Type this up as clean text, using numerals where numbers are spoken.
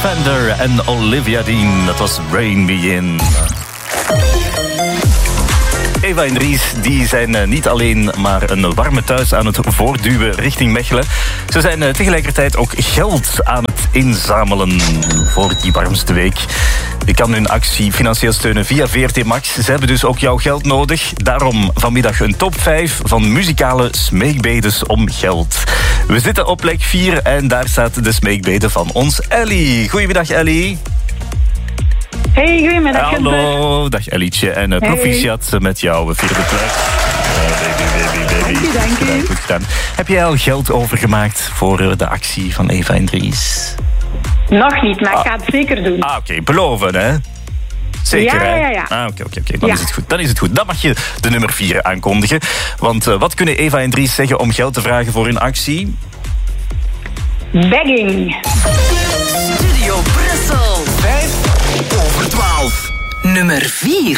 Fender en Olivia Dean. Dat was Rain Me In. Eva en Dries die zijn niet alleen maar een warme thuis aan het voortduwen richting Mechelen. Ze zijn tegelijkertijd ook geld aan het inzamelen voor die warmste week. Je kan hun actie financieel steunen via VRT Max. Ze hebben dus ook jouw geld nodig. Daarom vanmiddag een top 5 van muzikale smeekbedes om geld. We zitten op plek 4 en daar staat de smeekbede van ons Ellie. Goedemiddag Ellie. Hey, goedemiddag. Hallo, dag Ellietje. En proficiat met jouw vierde plek. Baby. Dank u. Goed gedaan. Heb jij al geld overgemaakt voor de actie van Eva en Dries? Nog niet, maar ik ga het zeker doen. Oké, beloven hè? Zeker hè? Ja. Oké. Dan is het goed. Dan mag je de nummer 4 aankondigen. Want wat kunnen Eva en Dries zeggen om geld te vragen voor hun actie? Begging. Studio Brussel. 5 over 12. Nummer 4.